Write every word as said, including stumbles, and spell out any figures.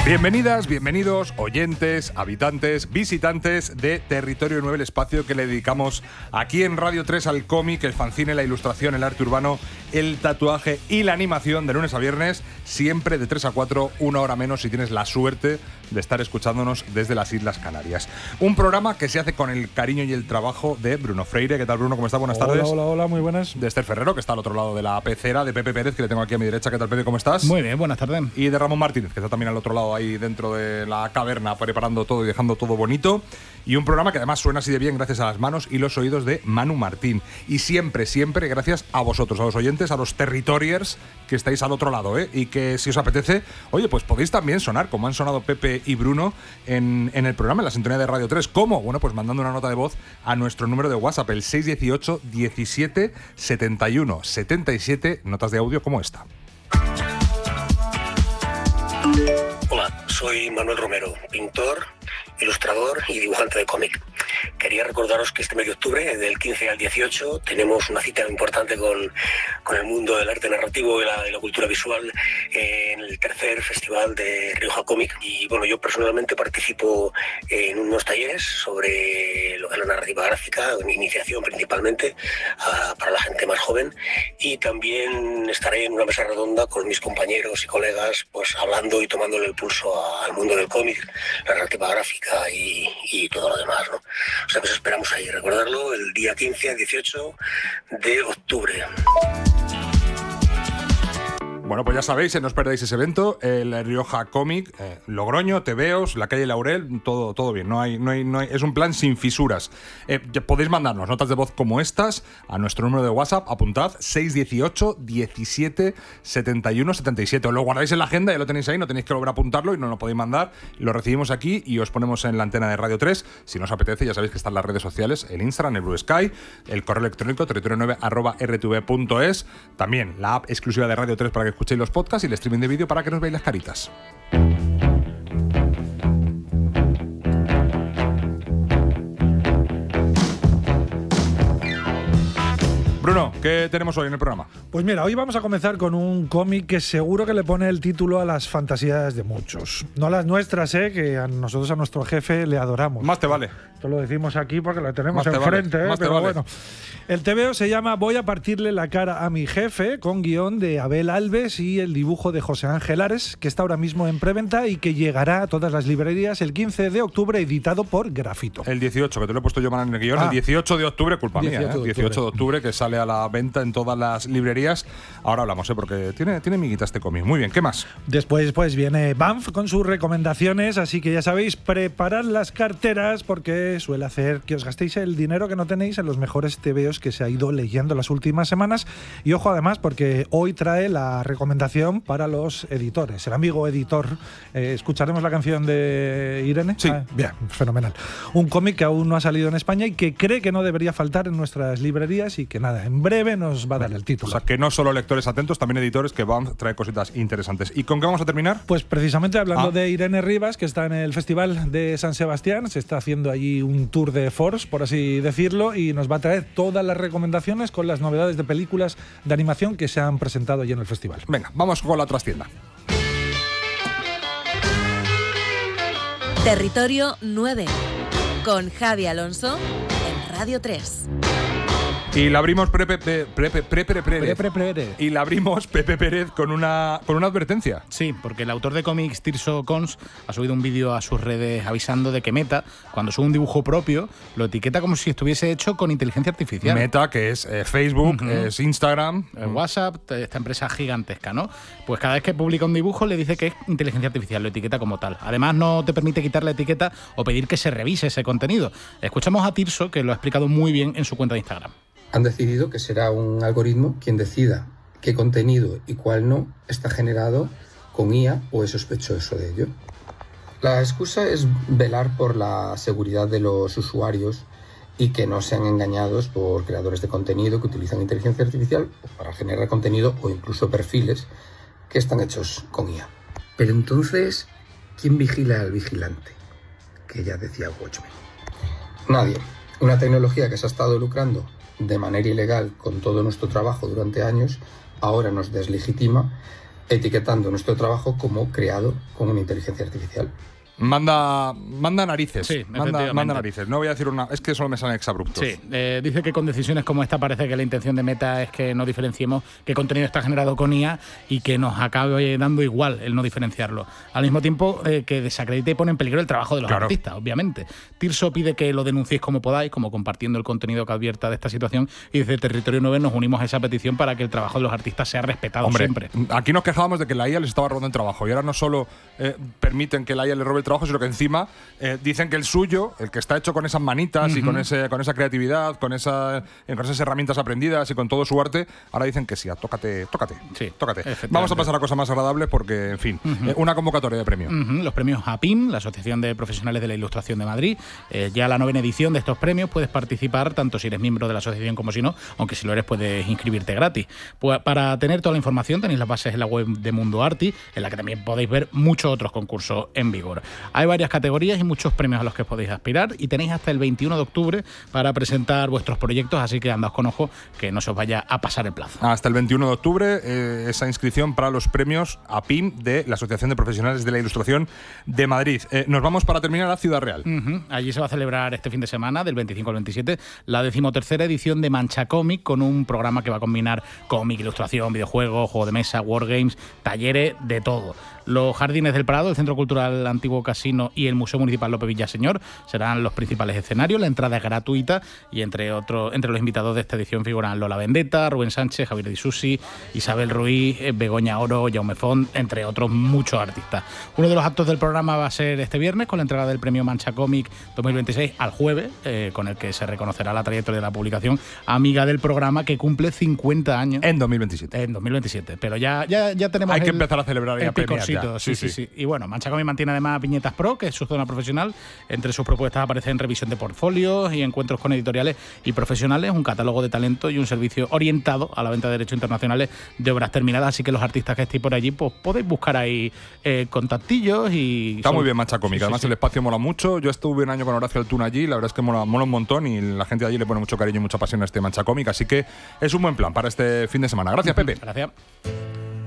Bienvenidas, bienvenidos, oyentes, habitantes, visitantes de Territorio nueve, el espacio que le dedicamos aquí en Radio tres al cómic, el fanzine, la ilustración, el arte urbano, el tatuaje y la animación de lunes a viernes, siempre de tres a cuatro, una hora menos si tienes la suerte de estar escuchándonos desde las Islas Canarias. Un programa que se hace con el cariño y el trabajo de Bruno Freire. ¿Qué tal, Bruno? ¿Cómo estás? Buenas hola, tardes. Hola, hola, muy buenas. De Esther Ferrero, que está al otro lado de la pecera, de Pepe Pérez, que le tengo aquí a mi derecha. ¿Qué tal, Pepe? ¿Cómo estás? Muy bien, buenas tardes. Y de Ramón Martínez, que está también al otro lado ahí dentro de la caverna, preparando todo y dejando todo bonito. Y un programa que además suena así de bien gracias a las manos y los oídos de Manu Martín. Y siempre, siempre gracias a vosotros, a los oyentes, a los territoriers que estáis al otro lado, ¿eh? Y que si os apetece, oye, pues podéis también sonar, como han sonado Pepe y Bruno en, en el programa, en la sintonía de Radio tres. ¿Cómo? Bueno, pues mandando una nota de voz a nuestro número de WhatsApp, el seis uno ocho, diecisiete, setenta y uno, setenta y siete, notas de audio como esta. Hola, soy Manuel Romero, pintor, ilustrador y dibujante de cómic. Quería recordaros que este mes de octubre, del quince al dieciocho, tenemos una cita importante con, con el mundo del arte narrativo y la, y la cultura visual en el tercer festival de Rioja Cómic. Y bueno, yo personalmente participo en unos talleres sobre lo que es la narrativa gráfica, iniciación principalmente a, para la gente más joven, y también estaré en una mesa redonda con mis compañeros y colegas, pues hablando y tomándole el pulso al mundo del cómic, la narrativa gráfica y, y todo lo demás, ¿no? O sea que os esperamos ahí, recordarlo, el día quince al dieciocho de octubre. Bueno, pues ya sabéis, no os perdáis ese evento, el Rioja Cómic, eh, Logroño, Tebeos, la calle Laurel, todo, todo bien, no hay, no hay, no hay, es un plan sin fisuras. Eh, podéis mandarnos notas de voz como estas a nuestro número de WhatsApp, apuntad, seis uno ocho, diecisiete, setenta y uno, setenta y siete. Os lo guardáis en la agenda, ya lo tenéis ahí, no tenéis que volver a apuntarlo y nos lo podéis mandar, lo recibimos aquí y os ponemos en la antena de Radio tres. Si no os apetece, ya sabéis que están las redes sociales, el Instagram, el Blue Sky, el correo electrónico territorio nueve arroba r t v punto es, también la app exclusiva de Radio tres para que escuchéis los podcasts y el streaming de vídeo para que nos veáis las caritas. Bruno, ¿qué tenemos hoy en el programa? Pues mira, hoy vamos a comenzar con un cómic que seguro que le pone el título a las fantasías de muchos. No las nuestras, ¿eh? Que a nosotros, a nuestro jefe, le adoramos. Más te vale. Esto lo decimos aquí porque lo tenemos Más enfrente, vale. ¿eh? Más Pero vale. bueno. El tebeo se llama Voy a partirle la cara a mi jefe, con guión de Abel Alves y el dibujo de José Ángel Ares, que está ahora mismo en preventa y que llegará a todas las librerías el quince de octubre, editado por Grafito. El dieciocho, que te lo he puesto yo mal en el guión, Ah. el dieciocho de octubre, culpa mía, dieciocho ¿eh? de dieciocho de octubre, que sale a la venta en todas las librerías. Ahora hablamos, ¿eh? Porque tiene, tiene miguita este cómic. Muy bien, ¿qué más? Después pues viene Banff con sus recomendaciones, así que ya sabéis, preparad las carteras porque suele hacer que os gastéis el dinero que no tenéis en los mejores tebeos que se ha ido leyendo las últimas semanas. Y ojo además porque hoy trae la recomendación para los editores, el amigo editor. Eh, ¿Escucharemos la canción de Irene? Sí. Ah, bien, fenomenal. Un cómic que aún no ha salido en España y que cree que no debería faltar en nuestras librerías y que nada, en breve nos va a dar el O título. sea, que no solo lectores atentos, también editores, que van a traer cositas interesantes. ¿Y con qué vamos a terminar? Pues precisamente hablando Ah. de Irene Rivas, que está en el Festival de San Sebastián, se está haciendo allí un tour de force, por así decirlo, y nos va a traer todas las recomendaciones con las novedades de películas de animación que se han presentado allí en el festival. Venga, vamos con la trastienda. Territorio nueve, con Javi Alonso en Radio tres. Y la abrimos Pepe Pepe Pepe Pepe Pérez. Pre, pre, pre. Y la abrimos Pepe Pérez con una con una advertencia. Sí, porque el autor de cómics Tirso Cons ha subido un vídeo a sus redes avisando de que Meta, cuando sube un dibujo propio, lo etiqueta como si estuviese hecho con inteligencia artificial. Meta, que es eh, Facebook, Ujú. es Instagram. El WhatsApp, esta empresa gigantesca, ¿no? Pues cada vez que publica un dibujo le dice que es inteligencia artificial, lo etiqueta como tal. Además, no te permite quitar la etiqueta o pedir que se revise ese contenido. Escuchamos a Tirso, que lo ha explicado muy bien en su cuenta de Instagram. Han decidido que será un algoritmo quien decida qué contenido y cuál no está generado con I A o es sospechoso de ello. La excusa es velar por la seguridad de los usuarios y que no sean engañados por creadores de contenido que utilizan inteligencia artificial para generar contenido o incluso perfiles que están hechos con I A. Pero entonces, ¿quién vigila al vigilante? Que ya decía Watchmen. Nadie. Una tecnología que se ha estado lucrando de manera ilegal con todo nuestro trabajo durante años, ahora nos deslegitima etiquetando nuestro trabajo como creado con una inteligencia artificial. Manda, manda narices. Sí, manda, manda narices. No voy a decir una. Es que solo me salen exabruptos. Sí, eh, dice que con decisiones como esta parece que la intención de Meta es que no diferenciemos qué contenido está generado con I A y que nos acabe dando igual el no diferenciarlo. Al mismo tiempo eh, que desacredita y pone en peligro el trabajo de los claro. artistas, obviamente. Tirso pide que lo denunciéis como podáis, como compartiendo el contenido que advierta de esta situación, y desde Territorio nueve nos unimos a esa petición para que el trabajo de los artistas sea respetado. Hombre, siempre. Aquí nos quejábamos de que la I A les estaba robando el trabajo y ahora no solo eh, permiten que la I A le robe el trabajo, sino que encima eh, dicen que el suyo, el que está hecho con esas manitas uh-huh. y con ese con esa creatividad, con, esa, eh, con esas herramientas aprendidas y con todo su arte, ahora dicen que sí, tócate, tócate, sí, tócate. Vamos a pasar a cosas más agradables porque, en fin, uh-huh. eh, una convocatoria de premios. Uh-huh. Los premios A P I M, la Asociación de Profesionales de la Ilustración de Madrid, eh, ya la novena edición de estos premios. Puedes participar tanto si eres miembro de la asociación como si no, aunque si lo eres puedes inscribirte gratis. Pues para tener toda la información tenéis las bases en la web de Mundo Arti, en la que también podéis ver muchos otros concursos en vigor. Hay varias categorías y muchos premios a los que podéis aspirar y tenéis hasta el veintiuno de octubre para presentar vuestros proyectos, así que andaos con ojo que no se os vaya a pasar el plazo. Hasta el veintiuno de octubre eh, esa inscripción para los premios A P I M de la Asociación de Profesionales de la Ilustración de Madrid. Eh, nos vamos para terminar a Ciudad Real. Uh-huh. Allí se va a celebrar este fin de semana, del veinticinco al veintisiete, la decimotercera edición de Mancha Cómic, con un programa que va a combinar cómic, ilustración, videojuegos, juego de mesa, wargames, talleres, de todo. Los Jardines del Prado, el Centro Cultural Antiguo Casino y el Museo Municipal López Villaseñor serán los principales escenarios. La entrada es gratuita y entre otros, entre los invitados de esta edición figuran Lola Vendetta, Rubén Sánchez, Javier Di Susi, Isabel Ruiz, Begoña Oro, Jaume Font, entre otros muchos artistas. Uno de los actos del programa va a ser este viernes con la entrega del premio Mancha Cómic dos mil veintiséis al jueves, eh, con el que se reconocerá la trayectoria de la publicación amiga del programa, que cumple cincuenta años. En dos mil veintisiete. En dos mil veintisiete. Pero ya, ya, ya tenemos Hay el, que empezar a celebrar ya picorcito. Sí, sí, sí, sí. Y bueno, Mancha Cómic mantiene además Viñetas Pro, que es su zona profesional. Entre sus propuestas aparecen revisión de portfolios y encuentros con editoriales y profesionales, un catálogo de talento y un servicio orientado a la venta de derechos internacionales de obras terminadas. Así que los artistas que estéis por allí, pues podéis buscar ahí eh, contactillos y... Está son... muy bien Mancha Cómic. Sí, Además sí, sí. el espacio mola mucho. Yo estuve un año con Horacio Altuna allí, la verdad es que mola, mola un montón y la gente de allí le pone mucho cariño y mucha pasión a este Mancha Cómic. Así que es un buen plan para este fin de semana. Gracias, Pepe. Gracias.